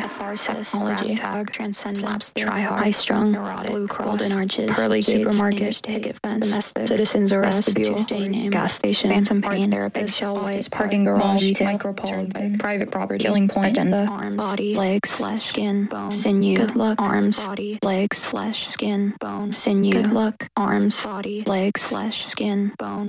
catharsis, technology, ragtag, transcendence, try-hard, high-strung, neurotic, blue cross, golden arches, pearly gates, supermarket, picket fence, domestic, citizens arrest, vestibule, Tuesday name, gas station, phantom art pain, therapist, eggshell office white, parking mall, garage, retail, micropolitan, private property, killing point, agenda, arms, body, legs, flesh, skin, bone, sinew, good luck, arms, body, legs, flesh, skin, bone, sinew, good luck, arms, body, legs, flesh, skin, bone.